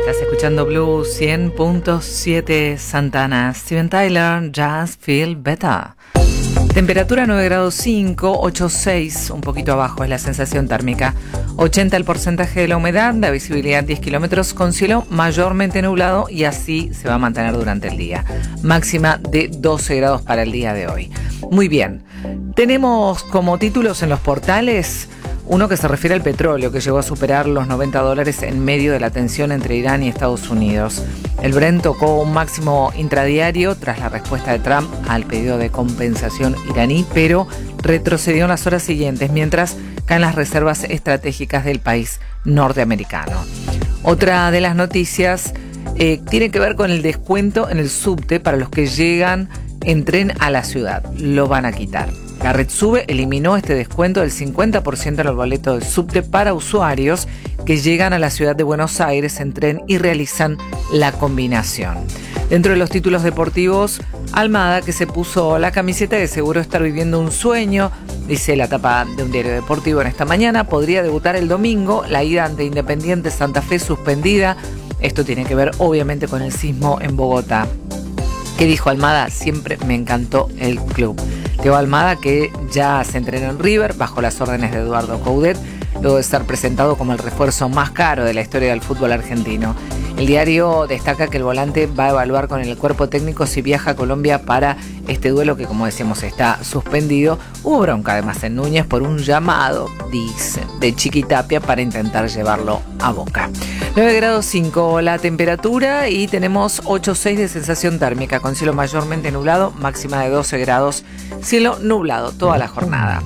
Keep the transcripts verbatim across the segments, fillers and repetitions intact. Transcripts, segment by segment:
Estás escuchando Blue cien punto siete Santana. Steven Tyler, Just Feel Better. Temperatura nueve grados cinco, ocho seis, un poquito abajo es la sensación térmica. ochenta el porcentaje de la humedad, la visibilidad diez kilómetros, con cielo mayormente nublado y así se va a mantener durante el día. Máxima de doce grados para el día de hoy. Muy bien, tenemos como títulos en los portales uno que se refiere al petróleo, que llegó a superar los noventa dólares en medio de la tensión entre Irán y Estados Unidos. El Brent tocó un máximo intradiario tras la respuesta de Trump al pedido de compensación iraní, pero retrocedió en las horas siguientes, mientras caen las reservas estratégicas del país norteamericano. Otra de las noticias eh, tiene que ver con el descuento en el subte para los que llegan en tren a la ciudad. Lo van a quitar. La Red Sube eliminó este descuento del cincuenta por ciento en el boleto del subte para usuarios que llegan a la ciudad de Buenos Aires en tren y realizan la combinación. Dentro de los títulos deportivos, Almada, que se puso la camiseta de seguro estar viviendo un sueño, dice la tapa de un diario deportivo en esta mañana, podría debutar el domingo, la ida ante Independiente Santa Fe suspendida. Esto tiene que ver obviamente con el sismo en Bogotá. ¿Qué dijo Almada? Siempre me encantó el club. Teo Almada, que ya se entrenó en River bajo las órdenes de Eduardo Coudet, luego de ser presentado como el refuerzo más caro de la historia del fútbol argentino. El diario destaca que el volante va a evaluar con el cuerpo técnico si viaja a Colombia para este duelo que, como decíamos, está suspendido. Hubo bronca además en Núñez por un llamado, dicen, de Chiquitapia para intentar llevarlo a Boca. nueve grados cinco la temperatura y tenemos ocho seis de sensación térmica con cielo mayormente nublado, máxima de doce grados, cielo nublado toda la jornada.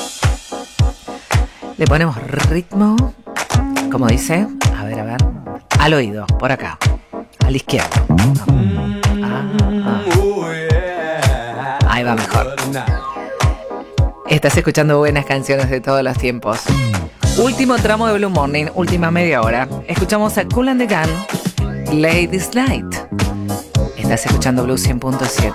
Le ponemos ritmo, como dice, a ver, a ver, al oído, por acá, a la izquierda. Ah, ah. Ahí va mejor. Estás escuchando buenas canciones de todos los tiempos. Último tramo de Blue Morning, última media hora. Escuchamos a Kool and the Gang, Ladies Night. Estás escuchando Blue cien punto siete.